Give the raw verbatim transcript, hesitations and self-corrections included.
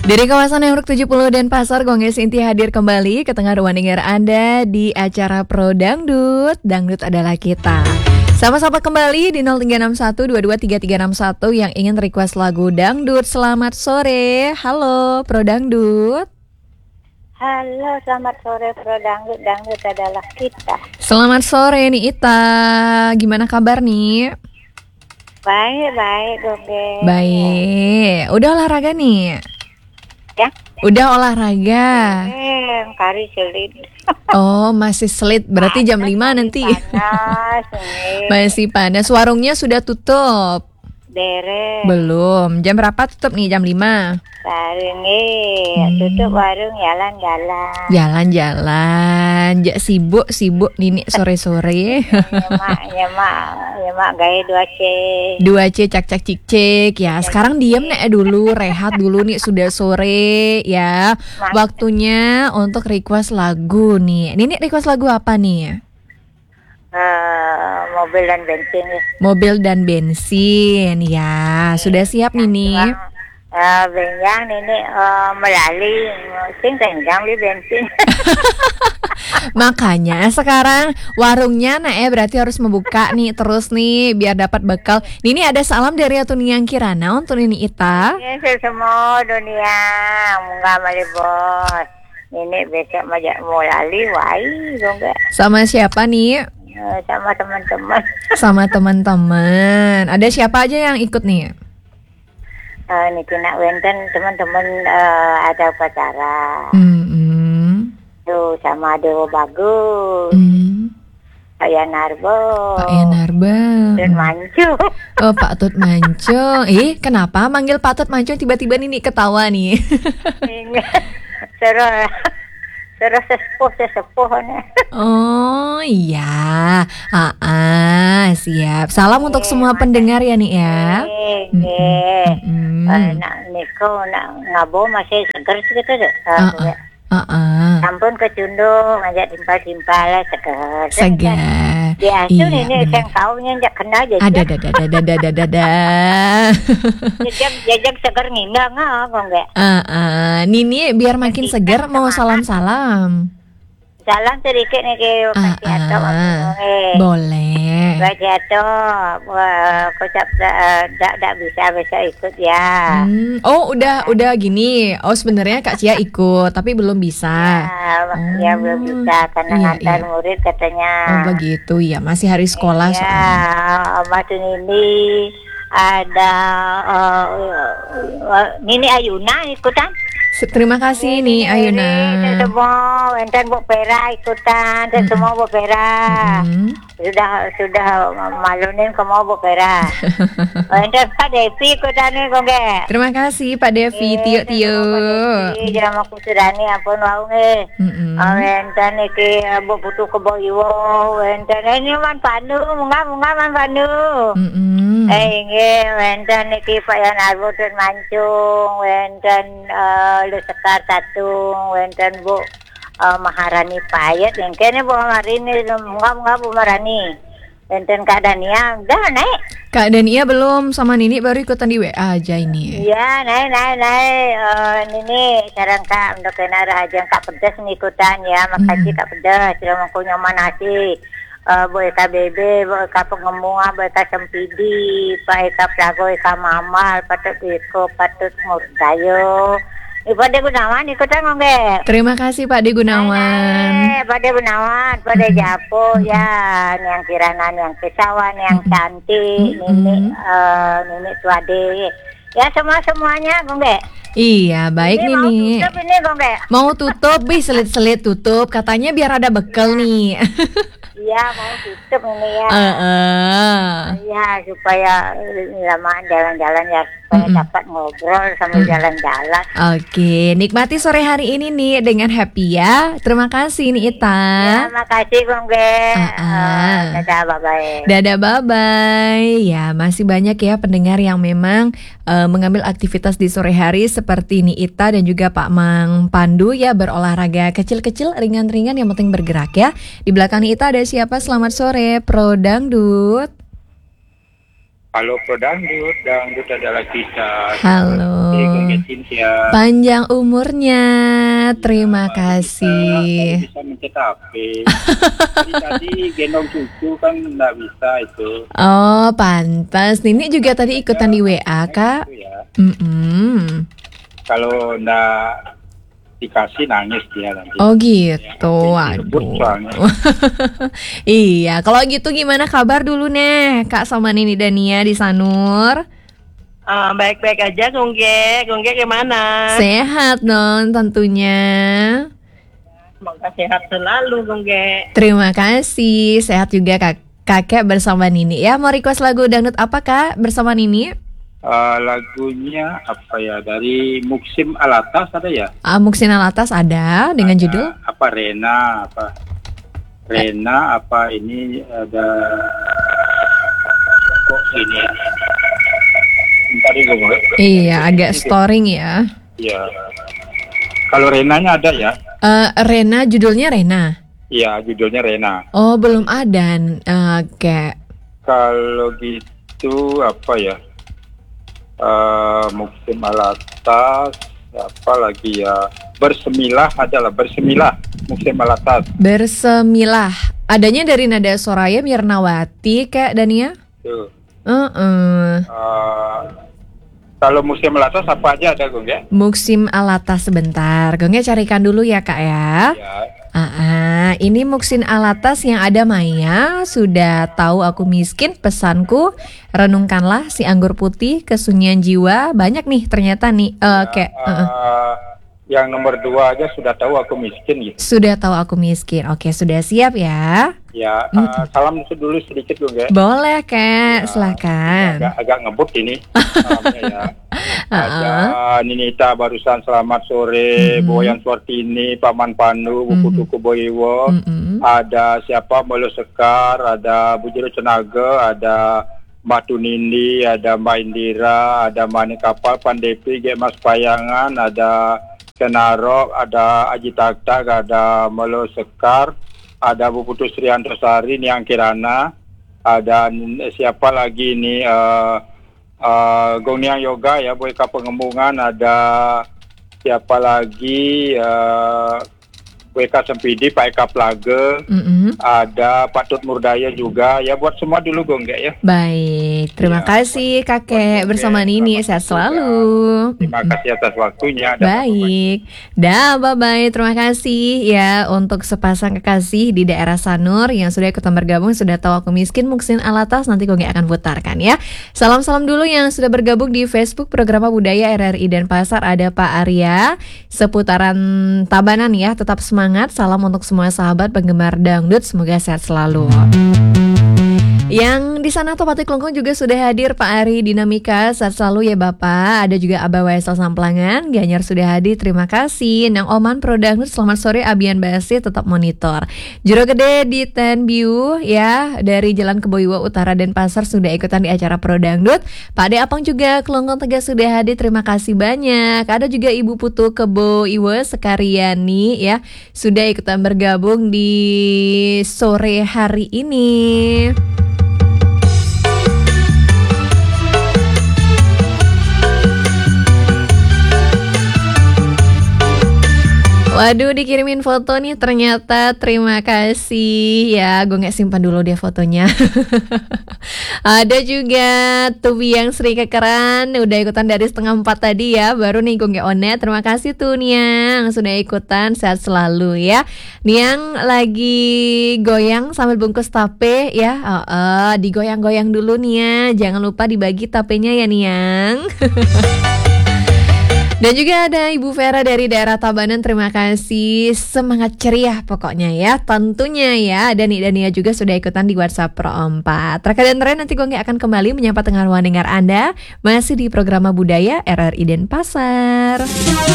Dari kawasan Nemruk tujuh puluh dan Pasar, Gongge Sinti hadir kembali ke tengah ruang dengar Anda di acara Pro Dangdut. Dangdut adalah kita. Sama-sama kembali di nol tiga enam satu dua dua tiga tiga enam satu yang ingin request lagu dangdut. Selamat sore. Halo Pro Dangdut. Halo, selamat sore Pro Dangdut. Dangdut adalah kita. Selamat sore nih Ita. Gimana kabar nih? Baik, baik, Gongge. Baik. Udah olahraga nih? Ya. Udah olahraga. Eh, kari selit. Oh, masih selit. Berarti jam lima nanti. Panas, Masih panas. Warungnya sudah tutup? Beres. Belum. Jam berapa tutup nih? Jam lima. Warung nih, Hmm. tutup warung jalan-jalan. Jalan-jalan. Ja, sibuk-sibuk Nini sore-sore. Nyemak, nyemak, nyemak gaya dua C. dua C cak-cak cik-cik ya. Sekarang diem nih dulu, rehat dulu nih, sudah sore ya. Waktunya untuk request lagu nih. Nini request lagu apa nih? Uh, mobil dan bensin ya. Mobil dan bensin ya. Sudah siap Nini? Uh, benjang ini uh, melalui sing tenjang li bensin. Makanya sekarang warungnya nah ya berarti harus membuka nih terus nih biar dapat bekal. Nini ada salam dari Atuniang Kirana untuk Nini Ita. Ya, semua dunia munggah mali bos. Ini besok majak mau lali wai gongga. Sama siapa nih? Uh, sama teman-teman. Sama teman-teman. Ada siapa aja yang ikut nih? Uh, ini kena wenten teman-teman uh, ada upacara. Hmm. Tuh sama Dewa Bagus. Hmm. Pak Yanarbo. Pak Yanarbo. Dan Mancu. Oh, Pak Tut Manco. Eh, kenapa manggil Pak Tut Manco tiba-tiba Nini ketawa nih? Seru. Seru sesepuh sesepuh nih. Oh iya, ah, ah siap. Salam untuk semua pendengar ya nih ya. Nak niko nak ngabo masih seger gitu deh. Ah ah. Sampun kecundung, ngajak timpal-timpal lah seger. Segar. Ya, itu ini yang kaunya nggak kena aja. Ada, ada, ada, ada, ada, ada, ada. Jajak, jajak seger ngindang ah, kok enggak. Ah ah. Nini biar makin segar mau salam-salam. Salam sedikit nih ke Pak Ciato. Boleh. Pak Ciato, kocap tak tak bisa bisa ikut ya. Hmm. Oh udah udah gini. Oh sebenarnya Kak Cia ikut tapi belum bisa. Ya, oh, ya belum bisa karena iya, ngantar iya. murid katanya. Oh begitu ya, masih hari sekolah ya, soalnya. Ya, Mas ini ada uh, uh, Nini Ayuna ikutan. Terima kasih nih Ayuna. Semua enten Bu Pera ikutan, dan mm-hmm. semua Bu Pera. Mm-hmm. Sudah sudah malunin semua Bu Pera. Enten Pak Devi ikutan nih Gongge. Terima kasih Pak Devi, Tio Tio. Jangan aku sedani ampun wau nge. Enten iki Bu Putu Keboiwo, enten ini man Pandu, munga munga man Pandu. Mm-hmm. Eh nggih, enten iki Pak Yanarbo dan Mancung, enten uh, Lu Sekar Tatung, wenten Bu uh, Maharani Payet, yang kene Bu Marini, munga-munga Bu Marani, wenten Kak Dania, udah naik. Kak Dania belum, sama Nini baru ikutan di W A aja ini. Iya, naik, naik, naik. Uh, Nini, saran Kak, untuk kena rahaja Kak Pedas ikutan ya, makasih hmm. Kak Pedas, sudah mengkunyah manasi. Uh, Bu Eka Bebe, Bu Eka Pengemunga, Bu Eka Sempidi, Pak Eka Prago, Eka Mamal, Patut Iko, Patut Murdayo. Pak De Gunawan ikutan nggak? Terima kasih Pak De Gunawan. Eh, Pak De Gunawan, Pak De Japo mm-hmm. ya, yang Kiranan, yang Kesawan, yang cantik, mm-hmm. Nini, uh, Nini Tuade, ya semua semuanya nggak? Iya baik ini Nini. Mau tutup ini nggak? Mau tutup, bi selit-selit tutup, katanya biar ada bekal nih. Iya mau tutup ini ya. Uh, uh. Ya supaya lama jalan-jalan ya. Supaya mm-hmm. dapat ngobrol sambil mm-hmm. jalan-jalan. Oke, nikmati sore hari ini nih dengan happy ya. Terima kasih nih Ita. Ya, makasih Gongge. Uh-uh. Uh, dadah bye-bye. Dadah bye-bye. Ya, masih banyak ya pendengar yang memang uh, mengambil aktivitas di sore hari seperti nih Ita dan juga Pak Mang Pandu ya, berolahraga kecil-kecil, ringan-ringan yang penting bergerak ya. Di belakang nih Ita ada siapa? Selamat sore, Pro Dangdut. Halo Pro Dangdut, Dangdut adalah kita. Halo. Ya. Panjang umurnya. Terima kasih. Bisa mencet H P. Tadi, tadi gendong cucu kan nggak bisa itu. Oh, pantas. Nini juga tadi ikutan di W A, Kak. Itu ya. Mm-mm. Kalau nggak dikasih nangis dia nanti. Oh gitu, Ya, direbut waduh. soalnya. Iya, kalau gitu gimana kabar dulu nih, Kak sama Nini Dania di Sanur? Ah, baik-baik aja, Gongge. Gongge gimana? Sehat dong tentunya. Semoga sehat selalu, Gongge. Terima kasih, sehat juga kak kakek bersama Nini. Ya, mau request lagu dangdut apa Kak bersama Nini? Uh, lagunya apa ya, dari Muksim Alatas ada ya? Ah, Muksin Alatas ada dengan Ada judul apa, Rena apa Rena apa ini ada kok ini ya? Bentar ya, Bang. Iya, agak storing ya. Iya. Kalau Renanya ada ya? Eh, Rena, judulnya Rena. Iya, judulnya Rena. Oh, belum ada. Eh, Oke. Kalau gitu apa ya? Uh, Muksim Alatas apa lagi ya? Bersemilah adalah Bersemilah Muksim Alatas. Bersemilah. Adanya dari Nada Soraya Mirnawati, Kak Dania? Tuh. Uh-uh. Uh, kalau Muksim Alatas apa aja ada, Gung ya? Muksim Alatas sebentar. Gongnya carikan dulu ya, Kak ya. Ya. Ah, ah, ini Muksin Alatas yang ada Maya. Sudah tahu aku miskin, pesanku renungkanlah si anggur putih, kesunyian jiwa. Banyak nih ternyata nih. Uh, kayak uh, uh. Uh, yang nomor dua aja sudah tahu aku miskin gitu. Sudah tahu aku miskin. Oke, sudah siap ya. Ya, uh, salam dulu sedikit, Gung ya. Boleh, Kak. Ya, Silakan. Agak, agak ngebut ini. Salamnya ya. Ada Ninita barusan selamat sore, Mm-mm. Boyan Suartini, Paman Pandu, Buku Mm-mm. Tuku Boiwo. Mm-mm. Ada siapa, Molo Sekar, ada Bujiro Cenaga, ada Mbak Tunindi, ada Mbak Indira, ada Mani Kapal, Pandepi, G Mas Payangan, ada Kenarok, ada Aji Taktak, ada Molo Sekar, ada Bu Putu Srianto Sari, Niang Kirana, ada siapa lagi ini, uh, uh, Goniang Yoga ya, Boyka Pengembungan, ada siapa lagi, uh, W K Sempidi, Pak Eka Plage, Mm-mm. ada Pak Tut Murdaya juga, ya buat semua dulu, Gong ya. Baik, terima Ya, kasih kakek buat bersama Kakek, Nini, selamat sehat juga. selalu. Terima Mm-mm. kasih atas waktunya. Dan Baik, dah bye bye. Terima kasih ya untuk sepasang kekasih di daerah Sanur yang sudah ikutan bergabung. Sudah tahu aku miskin, Muksin Alatas, nanti gue akan putarkan ya. Salam-salam dulu yang sudah bergabung di Facebook Program Budaya R R I Denpasar. Ada Pak Arya seputaran Tabanan ya. Tetap semangat. Salam untuk semua sahabat penggemar dangdut. Semoga sehat selalu. Yang di sana Topati Kelungkung juga sudah hadir Pak Ari Dinamika, sehat selalu ya Bapak. Ada juga Abah Waisal Samplangan, Ganyar sudah hadir, terima kasih. Nang Oman Pro Dangdut, selamat sore. Abian Basi tetap monitor. Juro Gede di Ten View ya, dari Jalan Keboiwa Utara Denpasar sudah ikutan di acara Pro Dangdut. Pak Ade Apang juga Kelungkung Tegas sudah hadir, terima kasih banyak. Ada juga Ibu Putu Keboiwa Sekariani ya, sudah ikutan bergabung di sore hari ini. Waduh, dikirimin foto nih ternyata, terima kasih ya. Gue nggak simpan dulu deh fotonya. Ada juga Tubi yang Sri Kekeran, udah ikutan dari setengah empat tadi ya. Baru nih gue nggak onet. Terima kasih tuh Niang, sudah ikutan, sehat selalu ya. Niang lagi goyang sambil bungkus tape ya. Oh, oh, digoyang-goyang dulu nih ya. Jangan lupa dibagi tapenya ya Niang. Dan juga ada Ibu Vera dari daerah Tabanan, terima kasih, semangat ceria pokoknya ya, tentunya ya. Dan Dania juga sudah ikutan di WhatsApp Pro empat. Raka dan Ren, nanti gue akan kembali menyapa tengah ruang dengar Anda, masih di program Budaya R R I Denpasar.